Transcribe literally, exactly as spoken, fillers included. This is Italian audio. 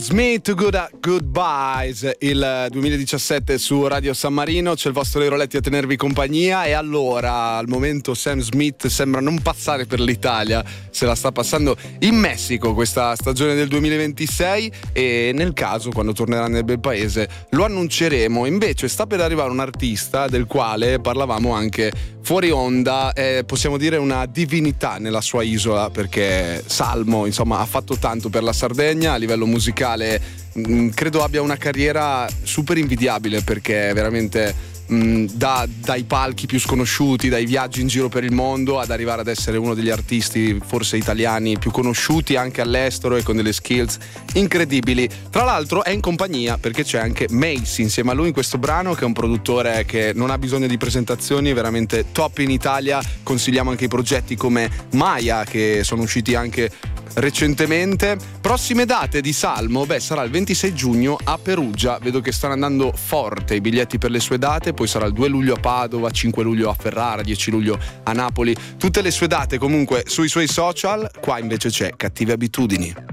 Smith Good Goodbyes, il duemiladiciassette su Radio San Marino. C'è il vostro Leo Roletti a tenervi compagnia. E allora, al momento Sam Smith sembra non passare per l'Italia, se la sta passando in Messico questa stagione del duemilaventisei, e nel caso, quando tornerà nel bel paese, lo annunceremo. Invece sta per arrivare un artista del quale parlavamo anche fuori onda, eh, possiamo dire una divinità nella sua isola, perché Salmo insomma ha fatto tanto per la Sardegna a livello musicale. Mh, credo abbia una carriera super invidiabile, perché veramente mh, da, dai palchi più sconosciuti, dai viaggi in giro per il mondo, ad arrivare ad essere uno degli artisti forse italiani più conosciuti anche all'estero, e con delle skills incredibili. Tra l'altro è in compagnia, perché c'è anche Mace insieme a lui in questo brano, che è un produttore che non ha bisogno di presentazioni, veramente top in Italia. Consigliamo anche i progetti come Maya, che sono usciti anche recentemente. Prossime date di Salmo, beh, sarà il ventisei giugno a Perugia, vedo che stanno andando forte i biglietti per le sue date. Poi sarà il due luglio a Padova, cinque luglio a Ferrara, dieci luglio a Napoli. Tutte le sue date comunque sui suoi social. Qua invece c'è Cattive Abitudini.